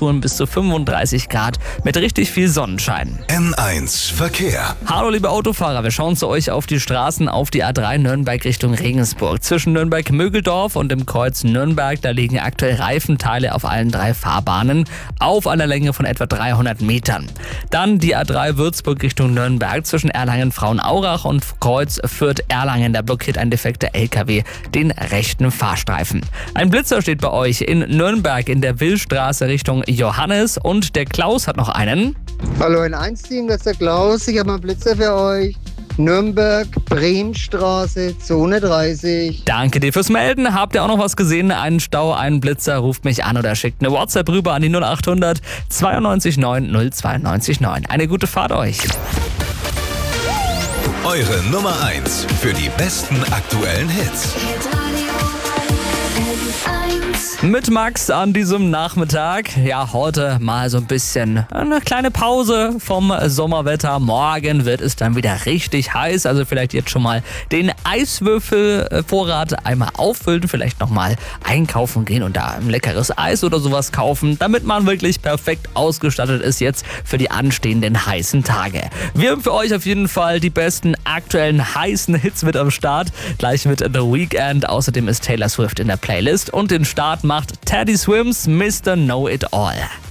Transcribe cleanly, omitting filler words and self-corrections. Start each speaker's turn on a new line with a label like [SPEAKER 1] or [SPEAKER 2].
[SPEAKER 1] Temperaturen bis zu 35 Grad mit richtig viel Sonnenschein.
[SPEAKER 2] N1 Verkehr.
[SPEAKER 1] Hallo liebe Autofahrer, wir schauen zu euch auf die Straßen auf die A3 Nürnberg Richtung Regensburg. Zwischen Nürnberg-Mögeldorf und dem Kreuz Nürnberg, da liegen aktuell Reifenteile auf allen 3 Fahrbahnen auf einer Länge von etwa 300 Metern. Dann die A3 Würzburg Richtung Nürnberg zwischen Erlangen-Frauenaurach und Kreuz Fürth-Erlangen. Da blockiert ein defekter LKW den rechten Fahrstreifen. Ein Blitzer steht bei euch in Nürnberg in der Willstraße Richtung Johannes und der Klaus hat noch einen.
[SPEAKER 3] Hallo in Einstein, das ist der Klaus. Ich habe einen Blitzer für euch. Nürnberg, Bremenstraße, Zone 30.
[SPEAKER 1] Danke dir fürs Melden. Habt ihr auch noch was gesehen? Einen Stau, einen Blitzer? Ruft mich an oder schickt eine WhatsApp rüber an die 0800 92 9 092 9. Eine gute Fahrt euch.
[SPEAKER 2] Eure Nummer 1 für die besten aktuellen Hits.
[SPEAKER 1] Mit Max an diesem Nachmittag. Ja, heute mal so ein bisschen eine kleine Pause vom Sommerwetter. Morgen wird es dann wieder richtig heiß. Also vielleicht jetzt schon mal den Eiswürfelvorrat einmal auffüllen. Vielleicht nochmal einkaufen gehen und da ein leckeres Eis oder sowas kaufen, damit man wirklich perfekt ausgestattet ist jetzt für die anstehenden heißen Tage. Wir haben für euch auf jeden Fall die besten aktuellen heißen Hits mit am Start. Gleich mit The Weeknd. Außerdem ist Taylor Swift in der Playlist. Und den Start macht Teddy Swims Mr. Know It All.